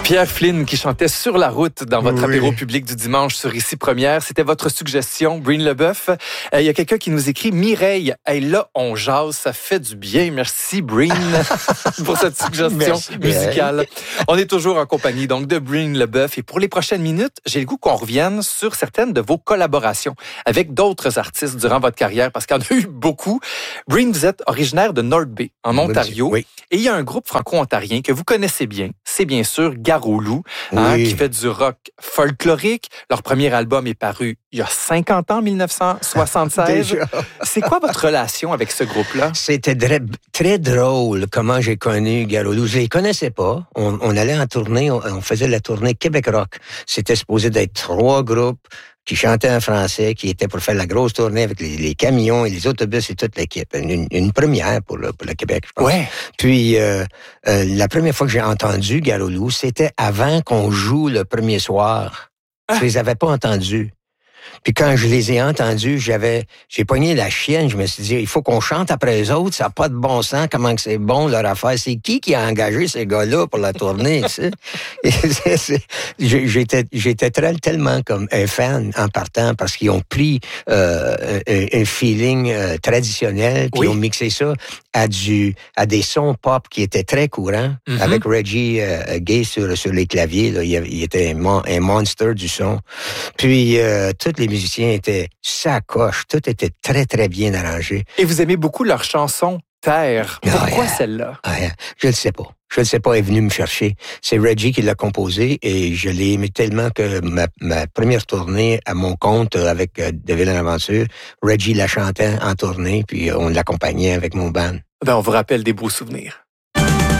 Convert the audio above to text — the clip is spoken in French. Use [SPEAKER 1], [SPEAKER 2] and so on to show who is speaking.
[SPEAKER 1] Pierre Flynn qui chantait Sur la route dans votre apéro public du dimanche sur Ici Première. C'était votre suggestion, Breen Leboeuf. Il y a quelqu'un qui nous écrit, Mireille, hey, là, on jase, ça fait du bien. Merci, Breen, pour cette suggestion musicale. On est toujours en compagnie donc de Breen Leboeuf. Et pour les prochaines minutes, j'ai le goût qu'on revienne sur certaines de vos collaborations avec d'autres artistes durant votre carrière, parce qu'il y en a eu beaucoup. Breen, vous êtes originaire de North Bay, en Ontario. Oui. Et il y a un groupe franco-ontarien que vous connaissez bien. C'est bien sûr Garou-Lou, qui fait du rock folklorique. Leur premier album est paru il y a 50 ans, 1976. C'est quoi votre relation avec ce groupe-là?
[SPEAKER 2] C'était très drôle comment j'ai connu Garou-Lou. Je les connaissais pas. On allait en tournée, on faisait la tournée Québec Rock. C'était supposé d'être 3 groupes qui chantaient en français, qui étaient pour faire la grosse tournée avec les camions et les autobus et toute l'équipe. Une première pour le Québec, je pense.
[SPEAKER 1] Ouais.
[SPEAKER 2] Puis, la première fois que j'ai entendu Garou-Lou, c'était avant qu'on joue le premier soir. Je les avais pas entendus. Puis quand je les ai entendus, j'ai pogné la chienne, je me suis dit, il faut qu'on chante après eux autres, ça n'a pas de bon sens, comment que c'est bon leur affaire. C'est qui a engagé ces gars-là pour la tournée, tu sais? J'étais tellement comme un fan en partant parce qu'ils ont pris un feeling traditionnel, puis ils ont mixé ça à des sons pop qui étaient très courants, avec Reggie Gay sur les claviers, là, il était un monster du son. Puis tous les musiciens étaient sacoches, tout était très, très bien arrangé.
[SPEAKER 1] Et vous aimez beaucoup leur chanson Terre. Pourquoi celle-là?
[SPEAKER 2] Je ne sais pas. Je ne sais pas, elle est venue me chercher. C'est Reggie qui l'a composé et je l'ai aimé tellement que ma première tournée à mon compte avec De Ville en Aventure, Reggie la chantait en tournée puis on l'accompagnait avec mon band.
[SPEAKER 1] On vous rappelle des beaux souvenirs.